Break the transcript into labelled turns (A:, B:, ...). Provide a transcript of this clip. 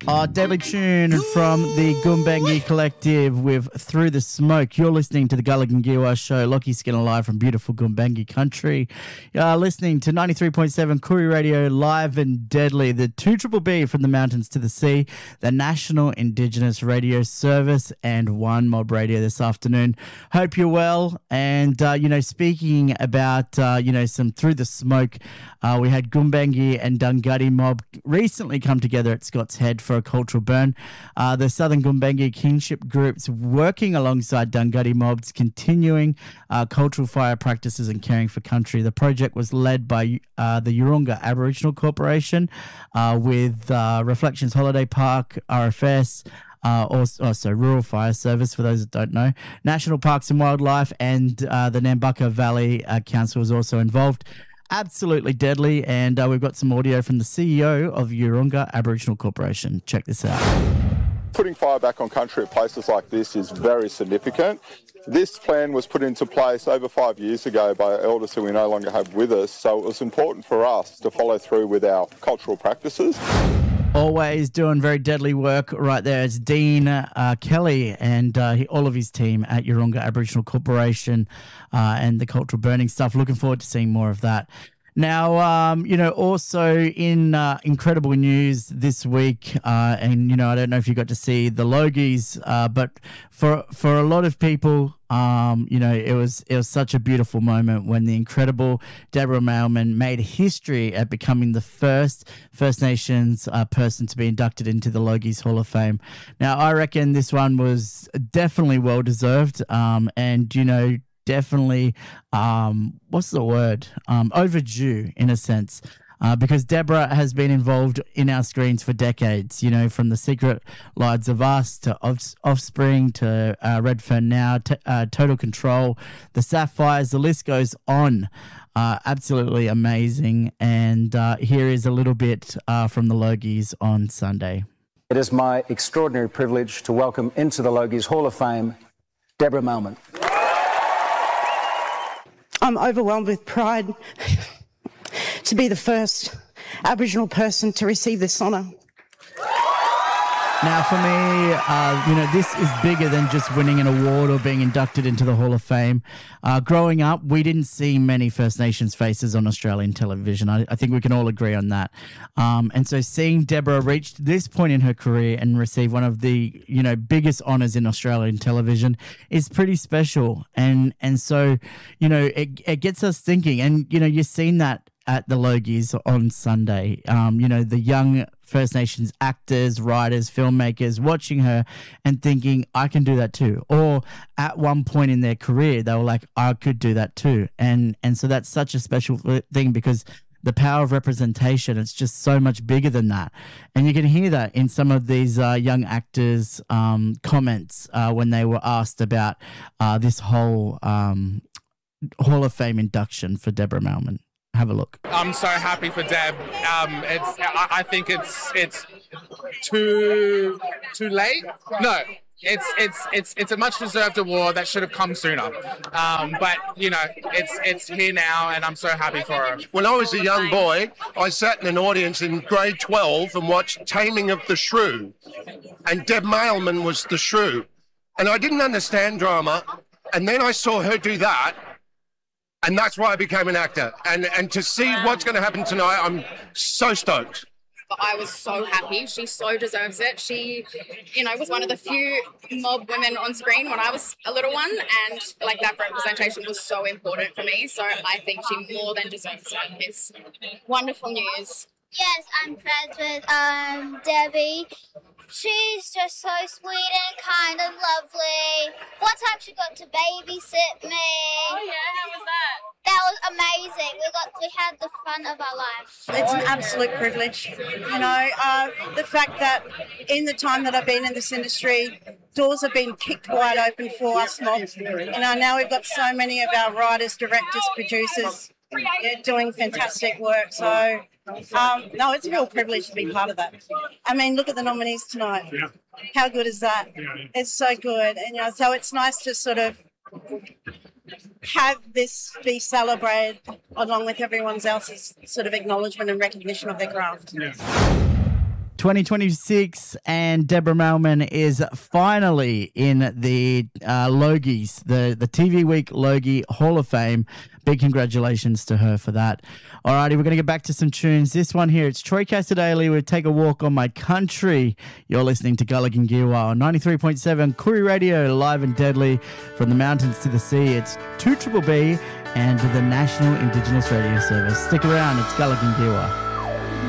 A: Deadly tune from the Goombangi Collective with Through the Smoke. You're listening to the Gulligan Giwa Show. Lockie Skinner live from beautiful Goombangi country. Listening to 93.7 Koori Radio, live and deadly. The 2BBB from the mountains to the sea, the National Indigenous Radio Service, and One Mob Radio this afternoon. Hope you're well. And, speaking about, some Through the Smoke, we had Goombangi and Dunghutti Mob recently come together at Scott's Head for a cultural burn. The Southern Goombangi kinship groups working alongside Dunghutti Mobs, continuing cultural fire practices and caring for country. The project was led by the Urunga Aboriginal Corporation with Reflections Holiday Park, RFS, also Rural Fire Service, for those that don't know, National Parks and Wildlife, and the Nambucca Valley Council was also involved. Absolutely deadly, and we've got some audio from the CEO of Urunga Aboriginal Corporation. Check this out.
B: Putting fire back on country at places like this is very significant. This plan was put into place over 5 years ago by elders who we no longer have with us, so it was important for us to follow through with our cultural practices.
A: Always doing very deadly work right there. It's Dean Kelly and all of his team at Urunga Aboriginal Corporation and the cultural burning stuff. Looking forward to seeing more of that. Now, also in incredible news this week, and, I don't know if you got to see the Logies, but for a lot of people, it was such a beautiful moment when the incredible Deborah Mailman made history at becoming the first First Nations person to be inducted into the Logies Hall of Fame. Now, I reckon this one was definitely well-deserved, and, definitely, overdue in a sense, because Deborah has been involved in our screens for decades, from The Secret Lives of Us to Offspring to Redfern Now, Total Control, The Sapphires, the list goes on. Absolutely amazing. And here is a little bit from the Logies on Sunday.
C: It is my extraordinary privilege to welcome into the Logies Hall of Fame, Deborah Mailman.
D: I'm overwhelmed with pride to be the first Aboriginal person to receive this honour.
A: Now, for me, this is bigger than just winning an award or being inducted into the Hall of Fame. Growing up, we didn't see many First Nations faces on Australian television. I think we can all agree on that. And so seeing Deborah reach this point in her career and receive one of the, biggest honours in Australian television is pretty special. And so, it gets us thinking. And, you've seen that at the Logies on Sunday. The young First Nations actors, writers, filmmakers watching her and thinking, I can do that too. Or at one point in their career, they were like, I could do that too. And so that's such a special thing because the power of representation, it's just so much bigger than that. And you can hear that in some of these young actors' comments when they were asked about this whole Hall of Fame induction for Deborah Mailman. Have a look.
E: I'm so happy for Deb. I think it's too late. No, it's a much deserved award that should have come sooner. But it's here now, and I'm so happy for her.
F: When I was a young boy, I sat in an audience in grade 12 and watched Taming of the Shrew, and Deb Mailman was the shrew, and I didn't understand drama, and then I saw her do that. And that's why I became an actor. And to see what's going to happen tonight, I'm so stoked.
G: I was so happy. She so deserves it. She, was one of the few mob women on screen when I was a little one. And, that representation was so important for me. So I think she more than deserves it. It's wonderful news.
H: Yes, I'm friends with Debbie. She's just so sweet and kind and lovely. One time she got to babysit me.
G: Oh yeah, how was that?
H: That was amazing. We had the fun of our lives.
D: It's an absolute privilege. The fact that in the time that I've been in this industry, doors have been kicked wide open for us mobs. Now we've got so many of our writers, directors, producers doing fantastic work. So, no, it's a real privilege to be part of that. I mean, look at the nominees tonight. Yeah. How good is that? Yeah. It's so good. And, so it's nice to sort of have this be celebrated along with everyone else's sort of acknowledgement and recognition of their craft. Yeah.
A: 2026, and Deborah Mailman is finally in the Logies, the TV Week Logie Hall of Fame. Big congratulations to her for that. Alrighty, we're going to get back to some tunes. This one here, it's Troy Cassar-Daley with Take a Walk on My Country. You're listening to Gulligan Giwa on 93.7 Koori Radio, live and deadly from the mountains to the sea. It's 2BBB and the National Indigenous Radio Service. Stick around, it's Gulligan Giwa.